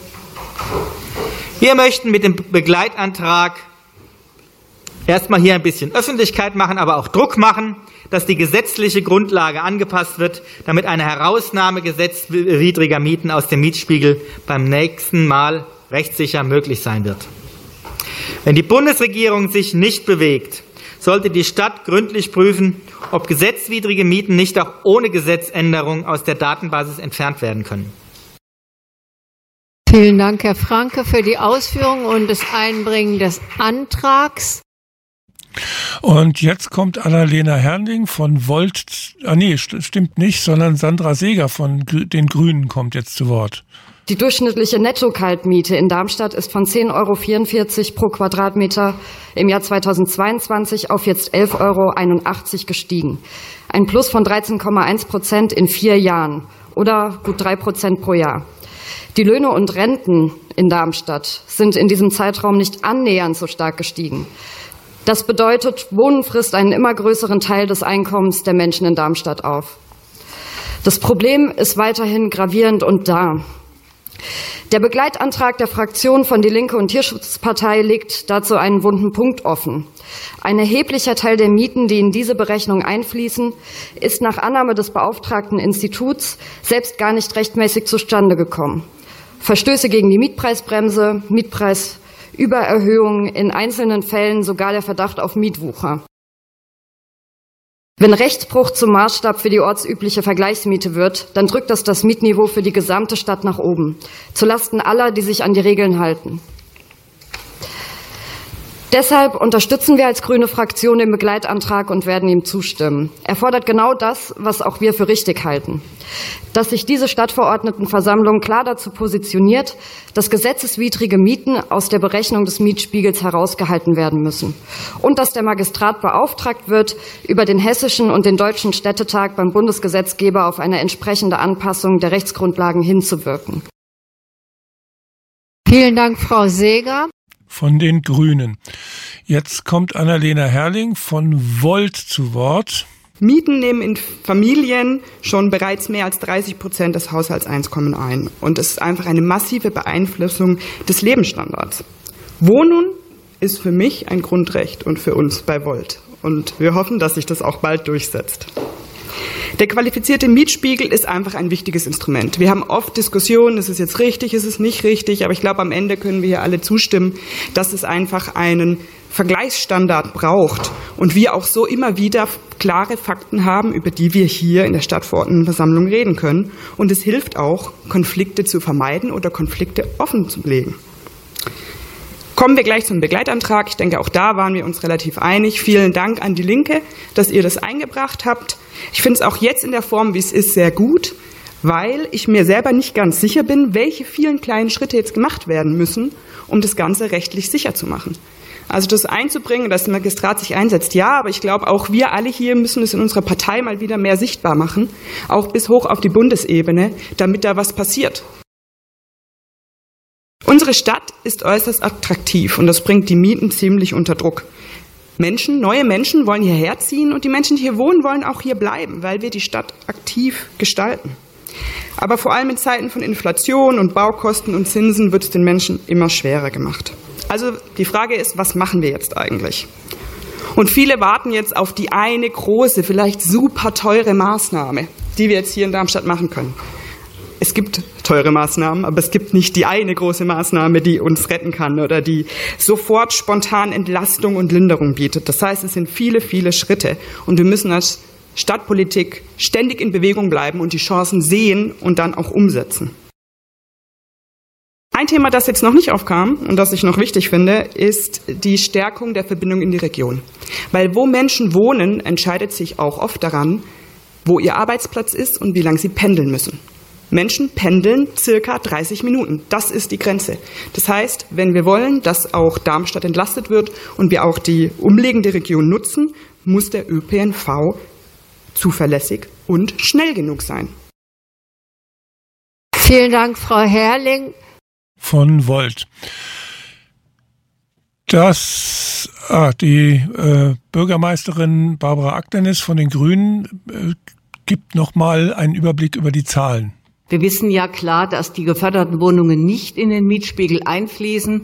[SPEAKER 18] Wir möchten mit dem Begleitantrag erstmal hier ein bisschen Öffentlichkeit machen, aber auch Druck machen, dass die gesetzliche Grundlage angepasst wird, damit eine Herausnahme gesetzwidriger Mieten aus dem Mietspiegel beim nächsten Mal rechtssicher möglich sein wird. Wenn die Bundesregierung sich nicht bewegt, sollte die Stadt gründlich prüfen, ob gesetzwidrige Mieten nicht auch ohne Gesetzänderung aus der Datenbasis entfernt werden können.
[SPEAKER 2] Vielen Dank, Herr Franke, für die Ausführung und das Einbringen des Antrags.
[SPEAKER 10] Und jetzt kommt Annalena Hernding von Volt. Stimmt nicht, sondern Sandra Seeger von den Grünen kommt jetzt zu Wort.
[SPEAKER 22] Die durchschnittliche Netto-Kaltmiete in Darmstadt ist von 10,44 € pro Quadratmeter im Jahr 2022 auf jetzt 11,81 € gestiegen. Ein Plus von 13,1% in 4 Jahren oder gut 3% pro Jahr. Die Löhne und Renten in Darmstadt sind in diesem Zeitraum nicht annähernd so stark gestiegen. Das bedeutet, Wohnen frisst einen immer größeren Teil des Einkommens der Menschen in Darmstadt auf. Das Problem ist weiterhin gravierend und da. Der Begleitantrag der Fraktionen von Die Linke und Tierschutzpartei legt dazu einen wunden Punkt offen. Ein erheblicher Teil der Mieten, die in diese Berechnung einfließen, ist nach Annahme des beauftragten Instituts selbst gar nicht rechtmäßig zustande gekommen. Verstöße gegen die Mietpreisbremse, Mietpreisübererhöhungen, in einzelnen Fällen sogar der Verdacht auf Mietwucher. Wenn Rechtsbruch zum Maßstab für die ortsübliche Vergleichsmiete wird, dann drückt das Mietniveau für die gesamte Stadt nach oben, zulasten aller, die sich an die Regeln halten. Deshalb unterstützen wir als grüne Fraktion den Begleitantrag und werden ihm zustimmen. Er fordert genau das, was auch wir für richtig halten. Dass sich diese Stadtverordnetenversammlung klar dazu positioniert, dass gesetzeswidrige Mieten aus der Berechnung des Mietspiegels herausgehalten werden müssen. Und dass der Magistrat beauftragt wird, über den Hessischen und den Deutschen Städtetag beim Bundesgesetzgeber auf eine entsprechende Anpassung der Rechtsgrundlagen hinzuwirken.
[SPEAKER 2] Vielen Dank, Frau Seeger.
[SPEAKER 10] Von den Grünen. Jetzt kommt Annalena Herrling von Volt zu Wort.
[SPEAKER 3] Mieten nehmen in Familien schon bereits mehr als 30% des Haushaltseinkommens ein. Und es ist einfach eine massive Beeinflussung des Lebensstandards. Wohnen ist für mich ein Grundrecht und für uns bei Volt. Und wir hoffen, dass sich das auch bald durchsetzt. Der qualifizierte Mietspiegel ist einfach ein wichtiges Instrument. Wir haben oft Diskussionen, ist es jetzt richtig, ist es nicht richtig, aber ich glaube, am Ende können wir hier alle zustimmen, dass es einfach einen Vergleichsstandard braucht und wir auch so immer wieder klare Fakten haben, über die wir hier in der Stadtverordnetenversammlung reden können. Und es hilft auch, Konflikte zu vermeiden oder Konflikte offen zu legen. Kommen wir gleich zum Begleitantrag. Ich denke, auch da waren wir uns relativ einig. Vielen Dank an die Linke, dass ihr das eingebracht habt. Ich finde es auch jetzt in der Form, wie es ist, sehr gut, weil ich mir selber nicht ganz sicher bin, welche vielen kleinen Schritte jetzt gemacht werden müssen, um das Ganze rechtlich sicher zu machen. Also das einzubringen, dass der Magistrat sich einsetzt, ja, aber ich glaube, auch wir alle hier müssen es in unserer Partei mal wieder mehr sichtbar machen, auch bis hoch auf die Bundesebene, damit da was passiert. Unsere Stadt ist äußerst attraktiv und das bringt die Mieten ziemlich unter Druck. Neue Menschen wollen hierher ziehen und die Menschen, die hier wohnen, wollen auch hier bleiben, weil wir die Stadt aktiv gestalten. Aber vor allem in Zeiten von Inflation und Baukosten und Zinsen wird es den Menschen immer schwerer gemacht. Also die Frage ist, was machen wir jetzt eigentlich? Und viele warten jetzt auf die eine große, vielleicht super teure Maßnahme, die wir jetzt hier in Darmstadt machen können. Es gibt teure Maßnahmen, aber es gibt nicht die eine große Maßnahme, die uns retten kann oder die sofort spontan Entlastung und Linderung bietet. Das heißt, es sind viele, viele Schritte und wir müssen als Stadtpolitik ständig in Bewegung bleiben und die Chancen sehen und dann auch umsetzen. Ein Thema, das jetzt noch nicht aufkam und das ich noch wichtig finde, ist die Stärkung der Verbindung in die Region. Weil wo Menschen wohnen, entscheidet sich auch oft daran, wo ihr Arbeitsplatz ist und wie lange sie pendeln müssen. Menschen pendeln circa 30 Minuten. Das ist die Grenze. Das heißt, wenn wir wollen, dass auch Darmstadt entlastet wird und wir auch die umliegende Region nutzen, muss der ÖPNV zuverlässig und schnell genug sein.
[SPEAKER 2] Vielen Dank, Frau Herrling.
[SPEAKER 10] Von Volt. Die Bürgermeisterin Barbara Akternis von den Grünen gibt nochmal einen Überblick über die Zahlen.
[SPEAKER 4] Wir wissen ja klar, dass die geförderten Wohnungen nicht in den Mietspiegel einfließen.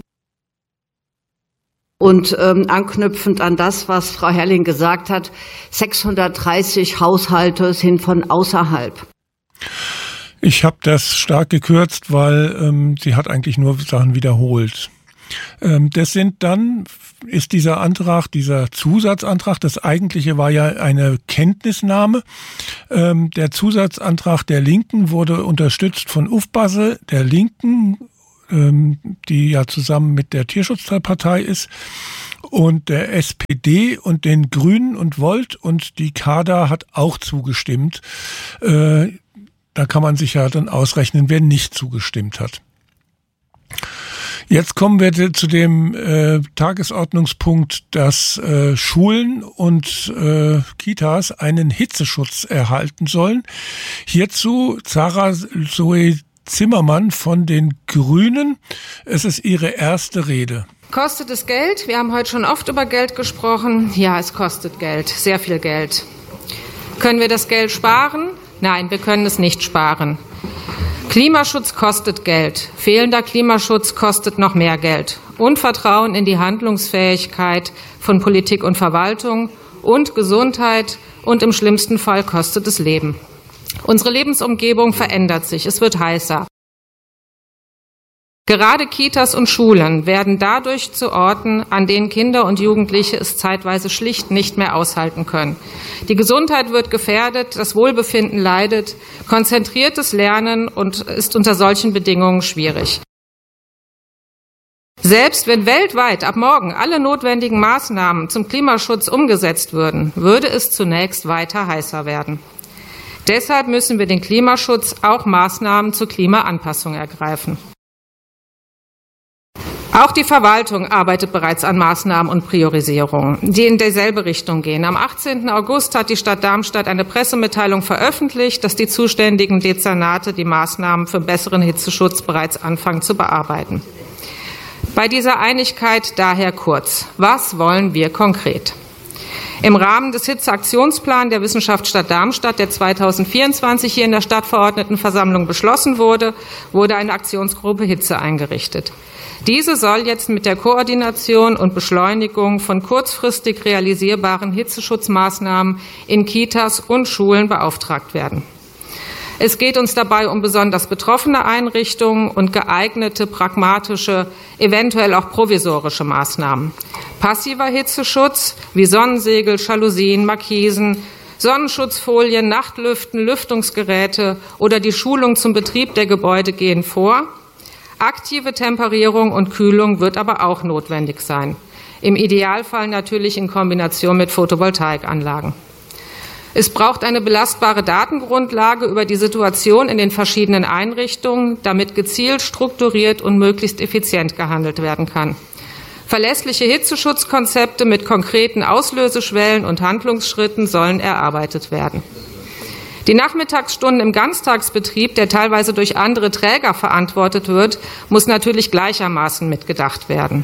[SPEAKER 4] Und anknüpfend an das, was Frau Herrling gesagt hat, 630 Haushalte sind von außerhalb.
[SPEAKER 10] Ich habe das stark gekürzt, weil sie hat eigentlich nur Sachen wiederholt. Ist dieser Antrag, dieser Zusatzantrag, das eigentliche war ja eine Kenntnisnahme. Der Zusatzantrag der Linken wurde unterstützt von Ufbasse, der Linken, die ja zusammen mit der Tierschutzpartei ist, und der SPD und den Grünen und Volt, und die Kader hat auch zugestimmt. Da kann man sich ja dann ausrechnen, wer nicht zugestimmt hat. Jetzt kommen wir zu dem Tagesordnungspunkt, dass Schulen und Kitas einen Hitzeschutz erhalten sollen. Hierzu Sarah Zoe Zimmermann von den Grünen. Es ist ihre erste Rede.
[SPEAKER 17] Kostet es Geld? Wir haben heute schon oft über Geld gesprochen. Ja, es kostet Geld, sehr viel Geld. Können wir das Geld sparen? Nein, wir können es nicht sparen. Klimaschutz kostet Geld. Fehlender Klimaschutz kostet noch mehr Geld. Und Vertrauen in die Handlungsfähigkeit von Politik und Verwaltung und Gesundheit und im schlimmsten Fall kostet es Leben. Unsere Lebensumgebung verändert sich. Es wird heißer. Gerade Kitas und Schulen werden dadurch zu Orten, an denen Kinder und Jugendliche es zeitweise schlicht nicht mehr aushalten können. Die Gesundheit wird gefährdet, das Wohlbefinden leidet, konzentriertes Lernen ist unter solchen Bedingungen schwierig. Selbst wenn weltweit ab morgen alle notwendigen Maßnahmen zum Klimaschutz umgesetzt würden, würde es zunächst weiter heißer werden. Deshalb müssen wir den Klimaschutz auch Maßnahmen zur Klimaanpassung ergreifen. Auch die Verwaltung arbeitet bereits an Maßnahmen und Priorisierungen, die in dieselbe Richtung gehen. Am 18. August hat die Stadt Darmstadt eine Pressemitteilung veröffentlicht, dass die zuständigen Dezernate die Maßnahmen für besseren Hitzeschutz bereits anfangen zu bearbeiten. Bei dieser Einigkeit daher kurz: Was wollen wir konkret? Im Rahmen des Hitzeaktionsplans der Wissenschaftsstadt Darmstadt, der 2024 hier in der Stadtverordnetenversammlung beschlossen wurde, wurde eine Aktionsgruppe Hitze eingerichtet. Diese soll jetzt mit der Koordination und Beschleunigung von kurzfristig realisierbaren Hitzeschutzmaßnahmen in Kitas und Schulen beauftragt werden. Es geht uns dabei um besonders betroffene Einrichtungen und geeignete, pragmatische, eventuell auch provisorische Maßnahmen. Passiver Hitzeschutz wie Sonnensegel, Jalousien, Markisen, Sonnenschutzfolien, Nachtlüften, Lüftungsgeräte oder die Schulung zum Betrieb der Gebäude gehen vor. Aktive Temperierung und Kühlung wird aber auch notwendig sein. Im Idealfall natürlich in Kombination mit Photovoltaikanlagen. Es braucht eine belastbare Datengrundlage über die Situation in den verschiedenen Einrichtungen, damit gezielt, strukturiert und möglichst effizient gehandelt werden kann. Verlässliche Hitzeschutzkonzepte mit konkreten Auslöseschwellen und Handlungsschritten sollen erarbeitet werden. Die Nachmittagsstunden im Ganztagsbetrieb, der teilweise durch andere Träger verantwortet wird, muss natürlich gleichermaßen mitgedacht werden.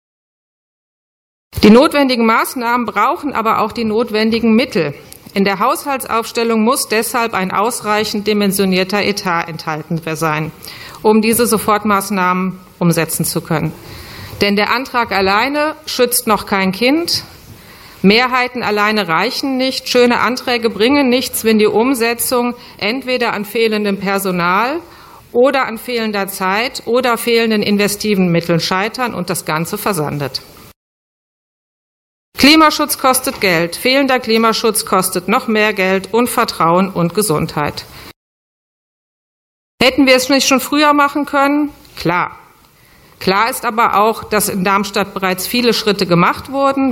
[SPEAKER 17] Die notwendigen Maßnahmen brauchen aber auch die notwendigen Mittel. In der Haushaltsaufstellung muss deshalb ein ausreichend dimensionierter Etat enthalten sein, um diese Sofortmaßnahmen umsetzen zu können. Denn der Antrag alleine schützt noch kein Kind. Mehrheiten alleine reichen nicht. Schöne Anträge bringen nichts, wenn die Umsetzung entweder an fehlendem Personal oder an fehlender Zeit oder fehlenden investiven Mitteln scheitern und das Ganze versandet. Klimaschutz kostet Geld. Fehlender Klimaschutz kostet noch mehr Geld und Vertrauen und Gesundheit. Hätten wir es nicht schon früher machen können? Klar. Klar ist aber auch, dass in Darmstadt bereits viele Schritte gemacht wurden.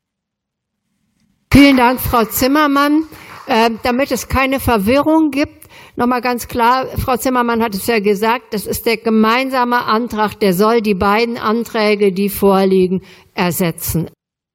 [SPEAKER 2] Vielen Dank, Frau Zimmermann. Damit es keine Verwirrung gibt, nochmal ganz klar, Frau Zimmermann hat es ja gesagt, das ist der gemeinsame Antrag, der soll die beiden Anträge, die vorliegen, ersetzen.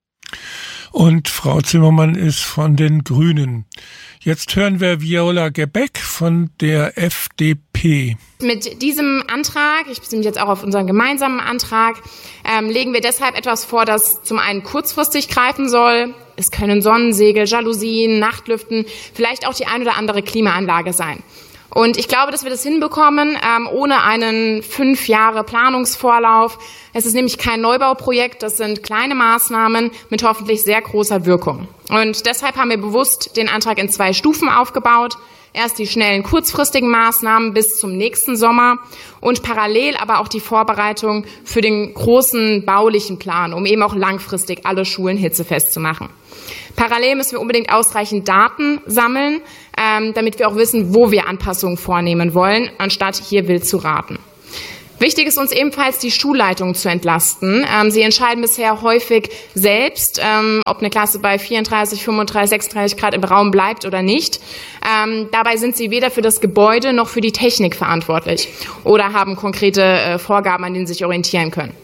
[SPEAKER 10] Und Frau Zimmermann ist von den Grünen. Jetzt hören wir Viola Gebeck von der FDP.
[SPEAKER 1] Mit diesem Antrag, ich beziehe mich jetzt auch auf unseren gemeinsamen Antrag, legen wir deshalb etwas vor, das zum einen kurzfristig greifen soll. Es können Sonnensegel, Jalousien, Nachtlüften, vielleicht auch die ein oder andere Klimaanlage sein. Und ich glaube, dass wir das hinbekommen, ohne einen 5 Jahre Planungsvorlauf. Es ist nämlich kein Neubauprojekt, das sind kleine Maßnahmen mit hoffentlich sehr großer Wirkung. Und deshalb haben wir bewusst den Antrag in 2 Stufen aufgebaut. Erst die schnellen, kurzfristigen Maßnahmen bis zum nächsten Sommer und parallel aber auch die Vorbereitung für den großen baulichen Plan, um eben auch langfristig alle Schulen hitzefest zu machen. Parallel müssen wir unbedingt ausreichend Daten sammeln, damit wir auch wissen, wo wir Anpassungen vornehmen wollen, anstatt hier wild zu raten. Wichtig ist uns ebenfalls, die Schulleitungen zu entlasten. Sie entscheiden bisher häufig selbst, ob eine Klasse bei 34, 35, 36 Grad im Raum bleibt oder nicht. Dabei sind sie weder für das Gebäude noch für die Technik verantwortlich oder haben konkrete Vorgaben, an denen sie sich orientieren können.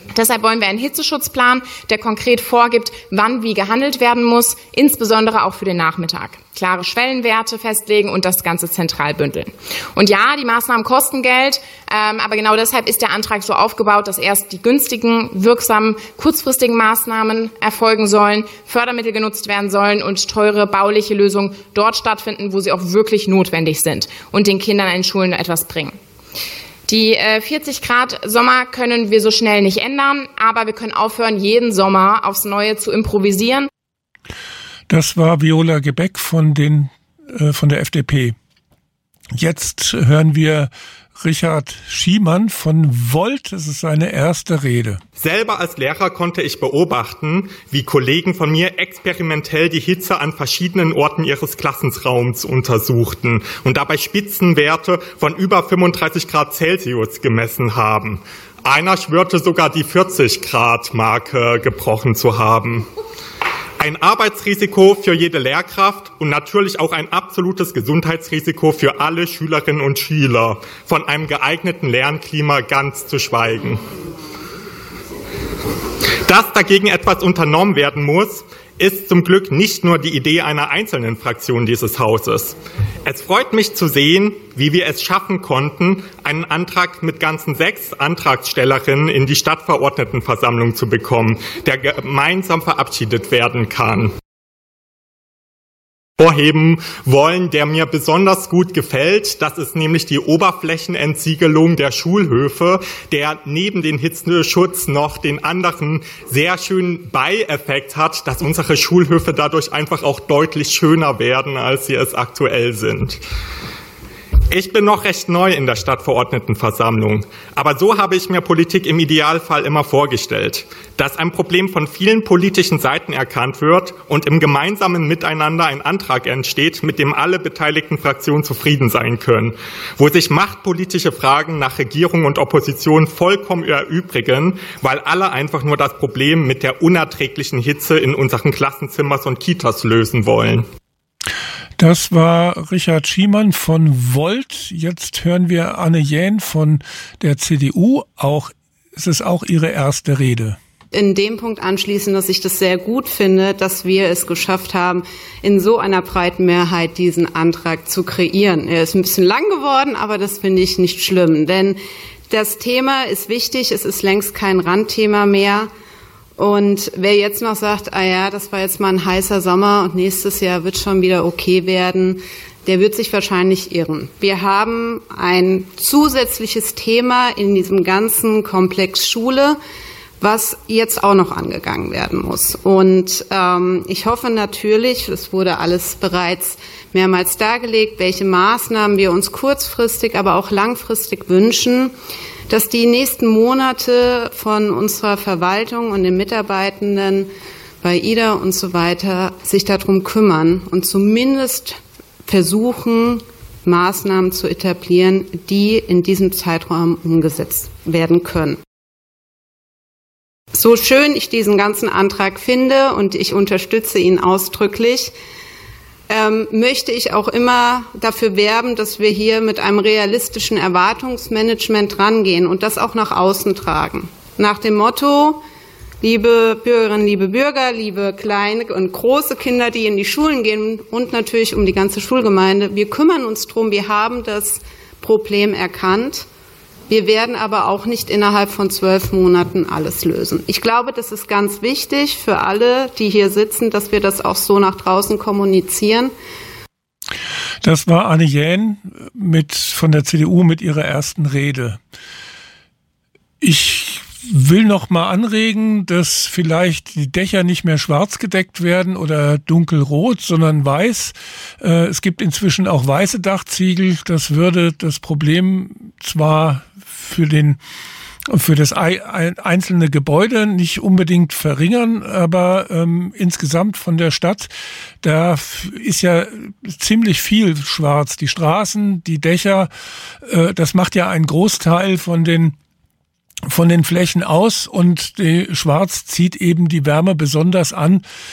[SPEAKER 1] Deshalb wollen wir einen Hitzeschutzplan, der konkret vorgibt, wann wie gehandelt werden muss, insbesondere auch für den Nachmittag. Klare Schwellenwerte festlegen und das Ganze zentral bündeln. Und ja, die Maßnahmen kosten Geld, aber genau deshalb ist der Antrag so aufgebaut, dass erst die günstigen, wirksamen, kurzfristigen Maßnahmen erfolgen sollen, Fördermittel genutzt werden sollen und teure bauliche Lösungen dort stattfinden, wo sie auch wirklich notwendig sind und den Kindern in den Schulen etwas bringen. Die 40 Grad Sommer können wir so schnell nicht ändern, aber wir können aufhören, jeden Sommer aufs Neue zu improvisieren.
[SPEAKER 10] Das war Viola Gebeck von der FDP. Jetzt hören wir Richard Schiemann von Volt. Das ist seine erste Rede.
[SPEAKER 5] Selber als Lehrer konnte ich beobachten, wie Kollegen von mir experimentell die Hitze an verschiedenen Orten ihres Klassenraums untersuchten und dabei Spitzenwerte von über 35 Grad Celsius gemessen haben. Einer schwörte sogar die 40 Grad Marke gebrochen zu haben. Ein Arbeitsrisiko für jede Lehrkraft und natürlich auch ein absolutes Gesundheitsrisiko für alle Schülerinnen und Schüler, von einem geeigneten Lernklima ganz zu schweigen. Dass dagegen etwas unternommen werden muss, ist zum Glück nicht nur die Idee einer einzelnen Fraktion dieses Hauses. Es freut mich zu sehen, wie wir es schaffen konnten, einen Antrag mit ganzen 6 Antragstellerinnen in die Stadtverordnetenversammlung zu bekommen, der gemeinsam verabschiedet werden kann. Vorheben wollen, der mir besonders gut gefällt. Das ist nämlich die Oberflächenentsiegelung der Schulhöfe, der neben den Hitzeschutz noch den anderen sehr schönen Beieffekt hat, dass unsere Schulhöfe dadurch einfach auch deutlich schöner werden, als sie es aktuell sind. Ich bin noch recht neu in der Stadtverordnetenversammlung, aber so habe ich mir Politik im Idealfall immer vorgestellt, dass ein Problem von vielen politischen Seiten erkannt wird und im gemeinsamen Miteinander ein Antrag entsteht, mit dem alle beteiligten Fraktionen zufrieden sein können, wo sich machtpolitische Fragen nach Regierung und Opposition vollkommen erübrigen, weil alle einfach nur das Problem mit der unerträglichen Hitze in unseren Klassenzimmern und Kitas lösen wollen.
[SPEAKER 10] Das war Richard Schiemann von Volt. Jetzt hören wir Anne Jähn von der CDU. Es ist auch ihre erste Rede.
[SPEAKER 6] In dem Punkt anschließen, dass ich das sehr gut finde, dass wir es geschafft haben, in so einer breiten Mehrheit diesen Antrag zu kreieren. Er ist ein bisschen lang geworden, aber das finde ich nicht schlimm, denn das Thema ist wichtig. Es ist längst kein Randthema mehr. Und wer jetzt noch sagt, das war jetzt mal ein heißer Sommer und nächstes Jahr wird schon wieder okay werden, der wird sich wahrscheinlich irren. Wir haben ein zusätzliches Thema in diesem ganzen Komplex Schule, was jetzt auch noch angegangen werden muss. Und ich hoffe natürlich, es wurde alles bereits mehrmals dargelegt, welche Maßnahmen wir uns kurzfristig, aber auch langfristig wünschen, dass die nächsten Monate von unserer Verwaltung und den Mitarbeitenden bei IDA und so weiter sich darum kümmern und zumindest versuchen, Maßnahmen zu etablieren, die in diesem Zeitraum umgesetzt werden können. So schön ich diesen ganzen Antrag finde und ich unterstütze ihn ausdrücklich, möchte ich auch immer dafür werben, dass wir hier mit einem realistischen Erwartungsmanagement rangehen und das auch nach außen tragen. Nach dem Motto, liebe Bürgerinnen, liebe Bürger, liebe kleine und große Kinder, die in die Schulen gehen und natürlich um die ganze Schulgemeinde, wir kümmern uns drum, wir haben das Problem erkannt. Wir werden aber auch nicht innerhalb von 12 Monaten alles lösen. Ich glaube, das ist ganz wichtig für alle, die hier sitzen, dass wir das auch so nach draußen kommunizieren.
[SPEAKER 10] Das war Anne Jähn von der CDU mit ihrer ersten Rede. Ich will noch mal anregen, dass vielleicht die Dächer nicht mehr schwarz gedeckt werden oder dunkelrot, sondern weiß. Es gibt inzwischen auch weiße Dachziegel. Das würde das Problem zwar für das einzelne Gebäude nicht unbedingt verringern, aber insgesamt von der Stadt, da ist ja ziemlich viel schwarz. Die Straßen, die Dächer, das macht ja einen Großteil von den Flächen aus und die Schwarz zieht eben die Wärme besonders an,